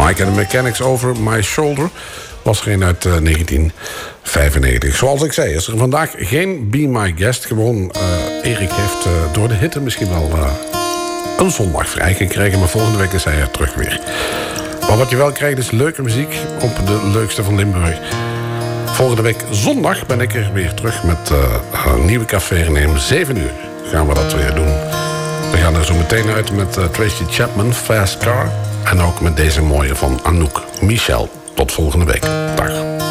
Mike and the Mechanics Over My Shoulder was geen uit 1995. Zoals ik zei, is er vandaag geen Be My Guest. Gewoon, Erik heeft door de hitte misschien wel een zondag vrijgekregen. Maar volgende week is hij er terug weer. Maar wat je wel krijgt is leuke muziek op de leukste van Limburg. Volgende week zondag ben ik er weer terug met een nieuwe café om 7 uur. Gaan we dat weer doen. We gaan er zo meteen uit met Tracy Chapman, Fast Car. En ook met deze mooie van Anouk Michel. Tot volgende week. Dag.